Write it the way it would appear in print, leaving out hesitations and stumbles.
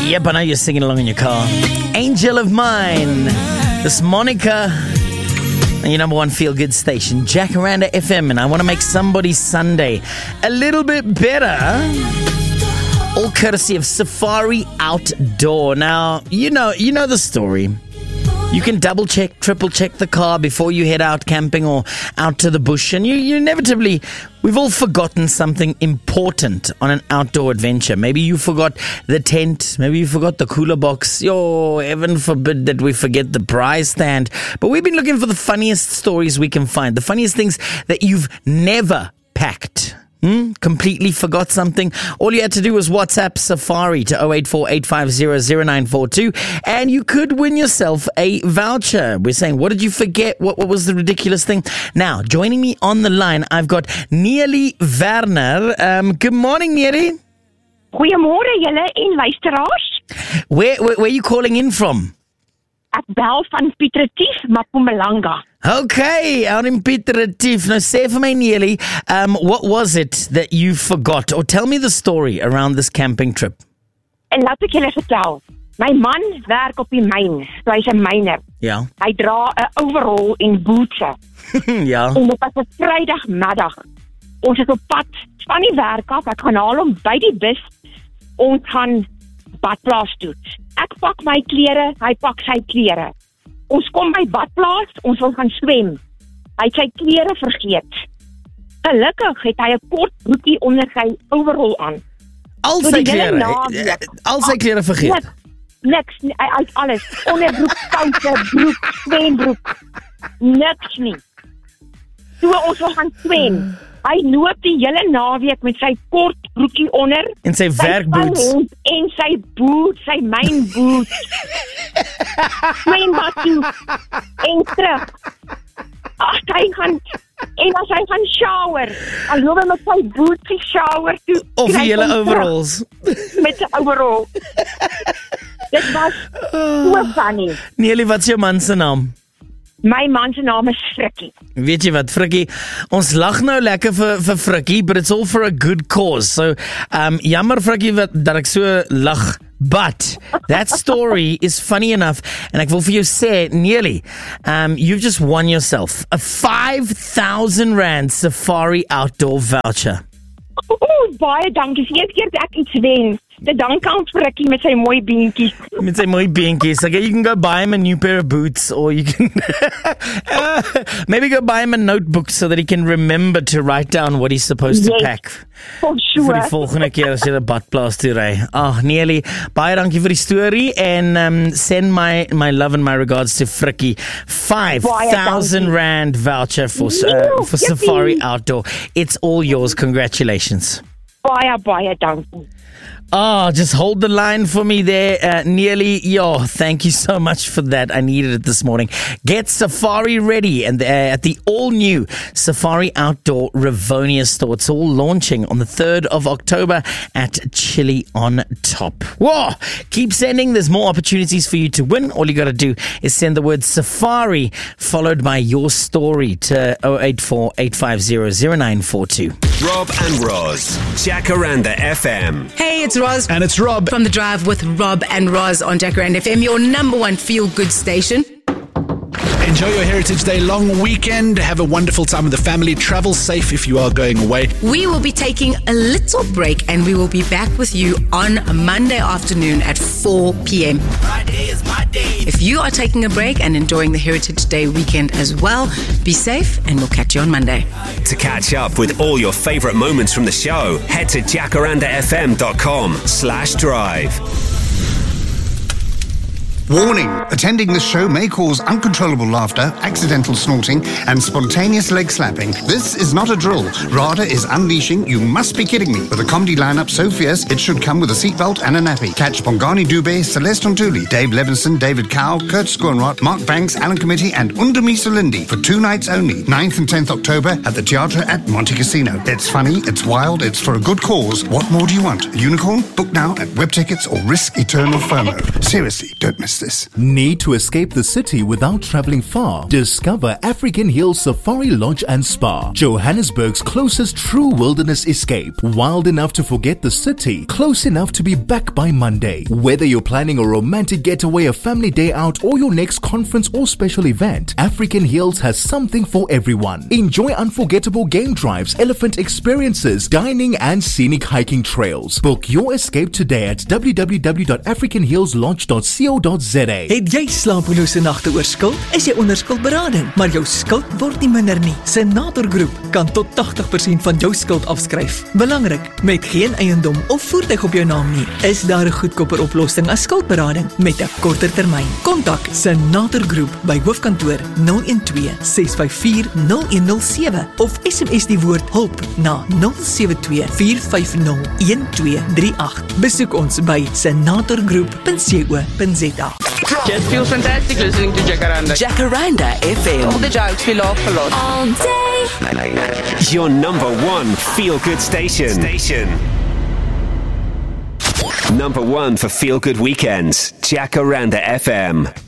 Yep, I know you're singing along in your car. Angel of Mine. This Monica. And your number one feel-good station, Jacaranda FM. And I want to make somebody's Sunday a little bit better. All courtesy of Safari Outdoor. Now, you know the story. You can double-check, triple-check the car before you head out camping or out to the bush. And you inevitably, we've all forgotten something important on an outdoor adventure. Maybe you forgot the tent. Maybe you forgot the cooler box. Heaven forbid that we forget the prize stand. But we've been looking for the funniest stories we can find. The funniest things that you've never packed. Completely forgot something. All you had to do was WhatsApp Safari to 084-850-0942 and you could win yourself a voucher. We're saying, what did you forget? What was the ridiculous thing? Now, joining me on the line, I've got Neely Werner. Good morning, Neely. Goeiemôre julle en luisteraars. Where are you calling in from? Ek bel van Piet Retief, Mpumalanga. Okay, out in Piet Retief. Now, say for me, Neely, what was it that you forgot? Or tell me the story around this camping trip. En laat ek julle vertel. My man werk op die myn, so hy's 'n myner. Ja. Hy dra 'n overall en boots. Ja. En dit was 'n Vrydagmiddag. Ons is op pad van die werk af. Ek gaan haal hom by die bus. Ons gaan badplaas toe. Ek pak my klere, hy pak sy klere. Ons kom by badplaas, ons wil gaan swem. Hy het sy klere vergeet. Gelukkig het hy 'n kort broekie onder sy overall aan. Al sy klere vergeet. Niks, hy het alles. Onderbroek, kouse, broek, swembroek. Niks nie. Toe ons wil gaan swem. Hy loop die hele naweek met sy kort broekie onder. En sy werkboots. En sy boots, sy mynboots. Swembad toe. En terug. Ag, en as hy gaan shower, dan loop hy met sy boots die shower toe. Of die hele overalls. Met sy overall. Dit was so funny. Neely, wat is jou man se naam? My man se naam is Frikkie. Weet jy wat, Frikkie? Ons lag nou lekker vir Frikkie, but it's all for a good cause. So, jammer Frikkie dat ek so lag. But that story is funny enough. En ek wil vir jou sê, Neely, you've just won yourself a 5,000 Rand Safari Outdoor voucher. Baie dankie. Die eerste keer dat ek iets wen. Dit dank aan Frikkie met sy mooi beentjies. Met sy mooi beentjies. Okay, you can go buy him a new pair of boots, or you can maybe go buy him a notebook so that he can remember to write down what he's supposed to pack. For sure. Vir die volgende keer as jy 'n badplaas toe ry. Neely, baie dankie vir die storie en send my love and my regards to Frikkie. 5,000 Rand voucher for Safari Outdoor. It's all yours. Congratulations. Baie dankie. Just hold the line for me there, Neely. Thank you so much for that. I needed it this morning. Get Safari ready and at the all-new Safari Outdoor Rivonia store. It's all launching on the 3rd of October at Chili on Top. Whoa! Keep sending. There's more opportunities for you to win. All you got to do is send the word Safari followed by your story to 084-850-0942. Rob and Roz, Jacaranda FM. Hey, it's Roz. And it's Rob. From The Drive with Rob and Roz on Jacaranda FM, your number one feel-good station. Enjoy your Heritage Day long weekend. Have a wonderful time with the family. Travel safe if you are going away. We will be taking a little break and we will be back with you on Monday afternoon at 4 p.m. Friday is my day. If you are taking a break and enjoying the Heritage Day weekend as well, be safe and we'll catch you on Monday. To catch up with all your favourite moments from the show, head to jacarandafm.com/drive. Warning! Attending this show may cause uncontrollable laughter, accidental snorting, and spontaneous leg slapping. This is not a drill. RADA is unleashing. You must be kidding me. With a comedy lineup so fierce, it should come with a seatbelt and a nappy. Catch Bongani Dube, Celeste Ontuli, Dave Levinson, David Cowell, Kurt Schoenrott, Mark Banks, Alan Committee, and Undami Solindi for 2 nights only, 9th and 10th October at the Teatro at Monte Cassino. It's funny, it's wild, it's for a good cause. What more do you want? A unicorn? Book now at Web Tickets or risk eternal FOMO. Seriously, don't miss justice. Need to escape the city without traveling far? Discover African Hills Safari Lodge and Spa, Johannesburg's closest true wilderness escape. Wild enough to forget the city, close enough to be back by Monday. Whether you're planning a romantic getaway, a family day out, or your next conference or special event, African Hills has something for everyone. Enjoy unforgettable game drives, elephant experiences, dining and scenic hiking trails. Book your escape today at www.africanhillslodge.co.za. Het jy slapelose nagte oor skuld? Is jy onder skuldberading, maar jou skuld word nie minder nie? Senator Groep kan tot 80% van jou skuld afskryf. Belangrik, met geen eiendom of voertuig op jou naam nie, is daar 'n goedkoper oplossing as skuldberading met 'n korter termyn. Kontak Senator Groep by hoofkantoor 012-654-0107 of SMS die woord hulp na 072-450-1238. Besoek ons by senatorgroep.co.za. Just feels fantastic listening to Jacaranda. Jacaranda FM. All the jokes, we laugh a lot. All day. Your number one feel-good station. Number one for feel-good weekends, Jacaranda FM.